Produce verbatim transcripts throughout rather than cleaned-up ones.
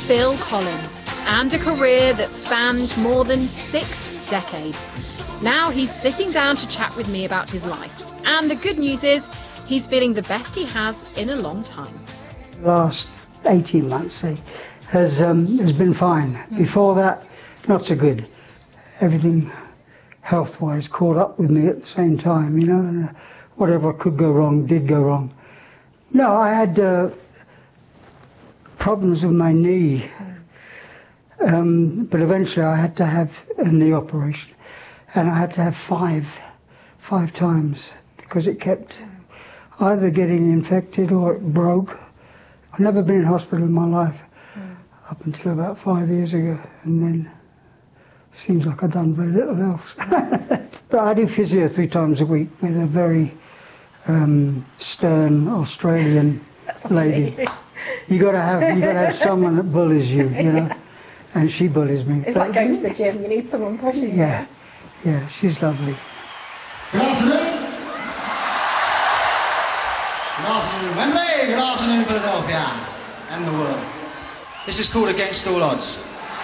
Phil Collins, and a career that spanned more than six decades. Now he's sitting down to chat with me about his life. And the good news is, he's feeling the best he has in a long time. The last eighteen months say, has, um, has been fine. Before that, not so good. Everything health-wise caught up with me at the same time, you know, and uh, whatever could go wrong did go wrong. No, I had uh, problems with my knee, um, but eventually I had to have a knee operation, and I had to have five, five times, because it kept either getting infected or it broke. I've never been in hospital in my life mm. up until about five years ago, and then seems like I've done very little else. But I do physio three times a week with a very um, stern Australian lady. You got to have you got to have someone that bullies you, you know, and she bullies me. It's but, like going to the gym. You need someone pushing yeah, you. Yeah, she's lovely. Good afternoon. Good afternoon, Wembley. Good afternoon, Philadelphia, and the world. This is called Against All Odds.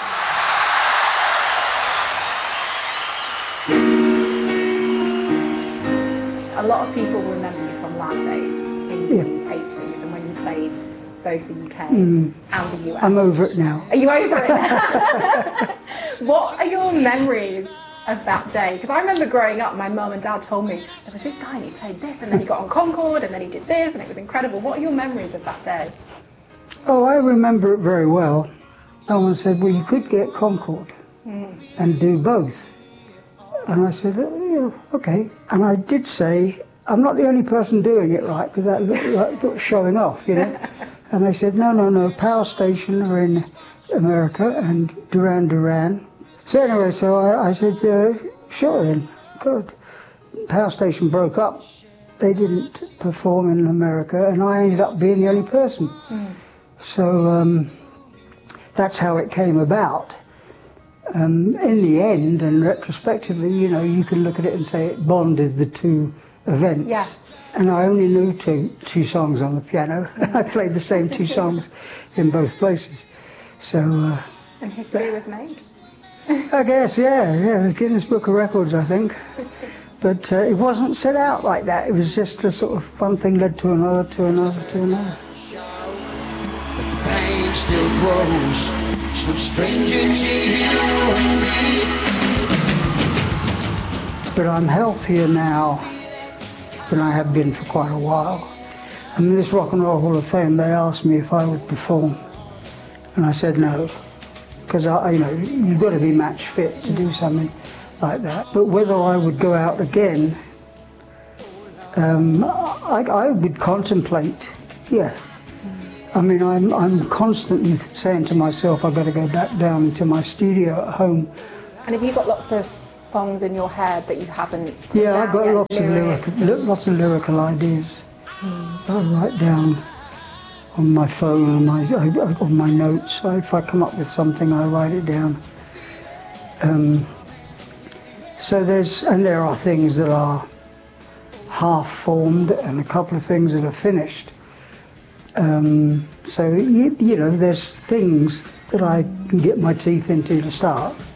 A lot of people remember you from Live Aid in the yeah. eighties, and when you played both the U K mm. and the U S. I'm over it now. Are you over it now? What are your memories of that day? Because I remember growing up, my mum and dad told me there was this guy and he played this, and then he got on Concorde, and then he did this, and it was incredible. What are your memories of that day? Oh, I remember it very well. Someone said, well, you could get Concorde mm. and do both. And I said, oh, yeah, okay. And I did say, I'm not the only person doing it right, because that looked like showing off, you know. And they said, no, no, no, Power Station are in America and Duran Duran. So anyway, so I, I said, uh, sure then, good. Power Station broke up. They didn't perform in America, and I ended up being the only person. Mm. So um, that's how it came about. Um, in the end, and retrospectively, you know, you can look at it and say it bonded the two events. Yeah. And I only knew two, two songs on the piano. I played the same two songs in both places. So. Uh, and history was made. I guess, yeah, yeah. The Guinness Book of Records, I think. But uh, it wasn't set out like that. It was just a sort of one thing led to another, to another, to another. But the pain still grows. So stranger to you and me. But I'm healthier now than I have been for quite a while. I mean, this Rock and Roll Hall of Fame, they asked me if I would perform, and I said no, because I, you know, you've got to be match fit to do something like that. But whether I would go out again, um, I, I would contemplate. Yeah. I mean, I'm I'm constantly saying to myself, I've got to go back down into my studio at home. And have you got lots of songs in your head that you haven't put Yeah, down I've got yet, lots of lyrical, lots of lyrical ideas. Hmm. I write down on my phone, on my on my notes. So if I come up with something, I write it down. Um, so there's and there are things that are half formed, and a couple of things that are finished. Um, so, you, you know, there's things that I can get my teeth into to start.